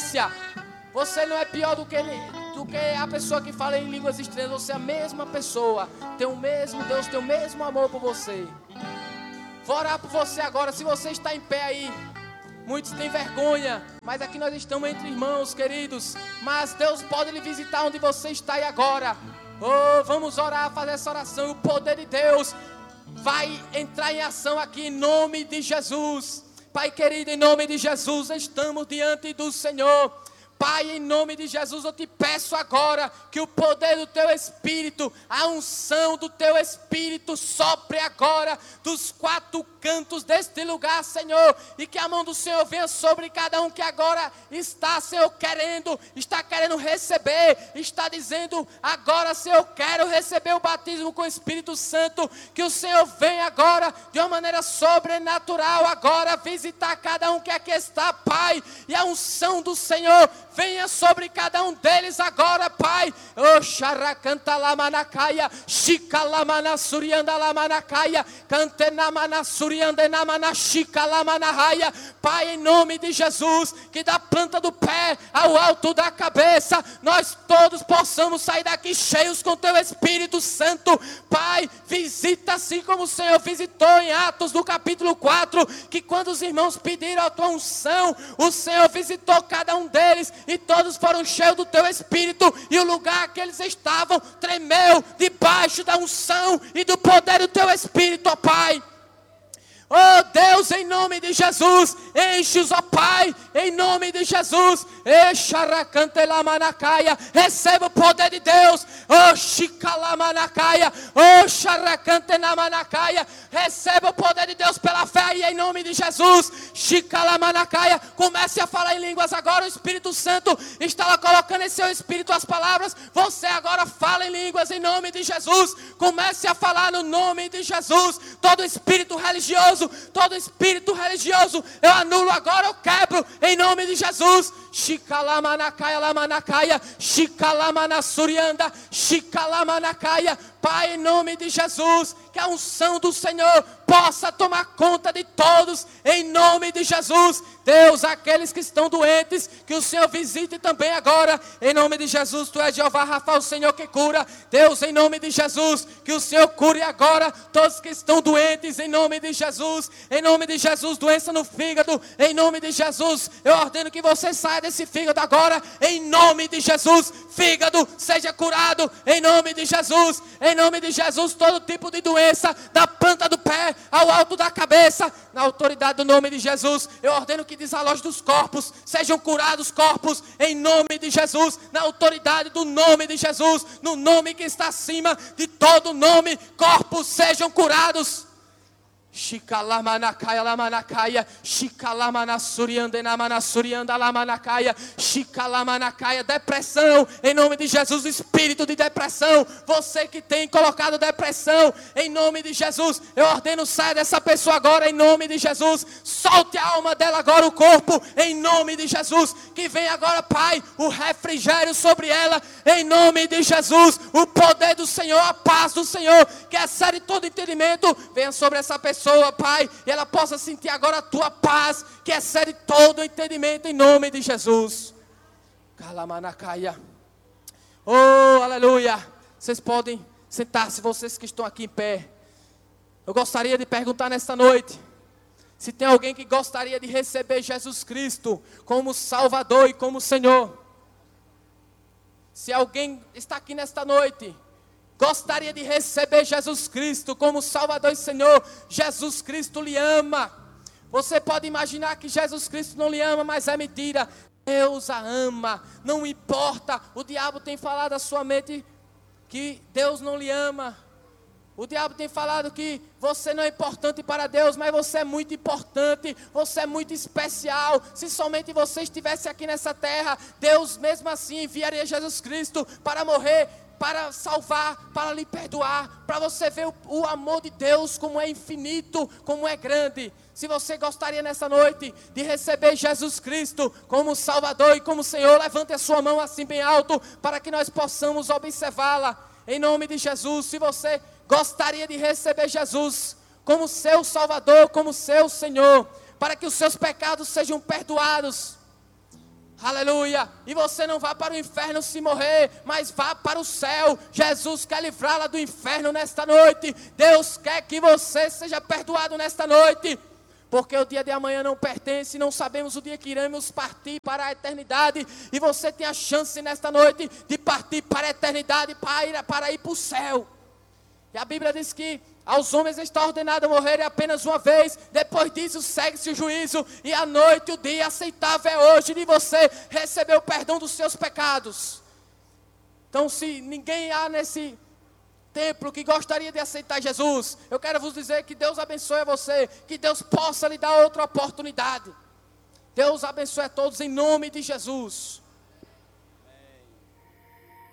essência. Você não é pior do que a pessoa que fala em línguas estranhas. Você é a mesma pessoa. Tem o mesmo Deus, tem o mesmo amor por você. Vou orar por você agora. Se você está em pé aí, muitos têm vergonha, mas aqui nós estamos entre irmãos, queridos. Mas Deus pode lhe visitar onde você está aí agora. Oh, vamos orar, fazer essa oração. E o poder de Deus vai entrar em ação aqui em nome de Jesus. Pai querido, em nome de Jesus, estamos diante do Senhor. Pai, em nome de Jesus, eu te peço agora que o poder do Teu Espírito, a unção do Teu Espírito sopre agora dos quatro cantos deste lugar, Senhor, e que a mão do Senhor venha sobre cada um que agora está, Senhor, está querendo receber, está dizendo agora, Senhor, quero receber o batismo com o Espírito Santo, que o Senhor venha agora de uma maneira sobrenatural agora visitar cada um que aqui está, Pai, e a unção do Senhor venha sobre cada um deles agora, Pai. Oh, xaracanta lamanacaia, xicalamana surianda lamanacaia, cantenamana surianda namana xicalamanahaia. Pai, em nome de Jesus, que da planta do pé ao alto da cabeça, nós todos possamos sair daqui cheios com Teu Espírito Santo. Pai, visita assim como o Senhor visitou em Atos do capítulo 4, que quando os irmãos pediram a Tua unção, o Senhor visitou cada um deles, e todos foram cheios do Teu Espírito, e o lugar que eles estavam tremeu debaixo da unção e do poder do Teu Espírito, ó Pai. Oh Deus, em nome de Jesus, enche-os, ó Pai, em nome de Jesus. Receba o poder de Deus. Oh Xicalamanacaya, oh Xaracantenamanacaia. Receba o poder de Deus pela fé e em nome de Jesus. Xicalamanacaya. Comece a falar em línguas agora. O Espírito Santo está lá colocando em seu espírito as palavras. Você agora fala em línguas em nome de Jesus. Comece a falar no nome de Jesus. Todo espírito religioso, eu anulo agora, eu quebro em nome de Jesus. Xicalamanacaya, lamanacaia, xicalamanasurianda, xicalamanacaya. Pai, em nome de Jesus, que a unção do Senhor possa tomar conta de todos, em nome de Jesus. Deus, aqueles que estão doentes, que o Senhor visite também agora, em nome de Jesus. Tu és Jeová Rafa, o Senhor que cura. Deus, em nome de Jesus, que o Senhor cure agora todos que estão doentes, em nome de Jesus. Em nome de Jesus, doença no fígado, em nome de Jesus, eu ordeno que você saia desse fígado agora, em nome de Jesus. Fígado, seja curado, em nome de Jesus. Em nome de Jesus, todo tipo de doença, da planta do pé ao alto da cabeça, na autoridade do nome de Jesus, eu ordeno que desaloje dos corpos, sejam curados corpos, em nome de Jesus, na autoridade do nome de Jesus, no nome que está acima de todo nome, corpos sejam curados. Xicalamanacaya, lamanacaia, xicalamanasurianda, namanasurianda, lamanacaia, xicalamanacaya. Depressão, em nome de Jesus, espírito de depressão, você que tem colocado depressão, em nome de Jesus, eu ordeno, saia dessa pessoa agora, em nome de Jesus. Solte a alma dela agora, o corpo, em nome de Jesus. Que venha agora, Pai, o refrigério sobre ela, em nome de Jesus. O poder do Senhor, a paz do Senhor, que excede todo entendimento, venha sobre essa pessoa, Pai, e ela possa sentir agora a Tua paz, que excede todo entendimento, em nome de Jesus. Calamanacaya. Oh, aleluia. Vocês podem sentar-se, vocês que estão aqui em pé. Eu gostaria de perguntar nesta noite, se tem alguém que gostaria de receber Jesus Cristo como Salvador e como Senhor. Se alguém está aqui nesta noite, gostaria de receber Jesus Cristo como Salvador e Senhor, Jesus Cristo lhe ama. Você pode imaginar que Jesus Cristo não lhe ama, mas é mentira. Deus a ama, não importa. O diabo tem falado à sua mente que Deus não lhe ama. O diabo tem falado que você não é importante para Deus, mas você é muito importante, você é muito especial. Se somente você estivesse aqui nessa terra, Deus mesmo assim enviaria Jesus Cristo para morrer, para salvar, para lhe perdoar, para você ver o amor de Deus como é infinito, como é grande. Se você gostaria nessa noite de receber Jesus Cristo como Salvador e como Senhor, levante a sua mão assim bem alto, para que nós possamos observá-la, em nome de Jesus. Se você gostaria de receber Jesus como seu Salvador, como seu Senhor, para que os seus pecados sejam perdoados. Aleluia. E você não vá para o inferno se morrer, mas vá para o céu. Jesus quer livrá-la do inferno nesta noite. Deus quer que você seja perdoado nesta noite. Porque o dia de amanhã não pertence, não sabemos o dia que iremos partir para a eternidade. E você tem a chance nesta noite de partir para a eternidade, para ir para o céu. E a Bíblia diz que aos homens está ordenado morrer apenas uma vez. Depois disso segue-se o juízo. E a noite, o dia aceitável é hoje de você receber o perdão dos seus pecados. Então, se ninguém há nesse templo que gostaria de aceitar Jesus, eu quero vos dizer que Deus abençoe você, que Deus possa lhe dar outra oportunidade. Deus abençoe a todos em nome de Jesus.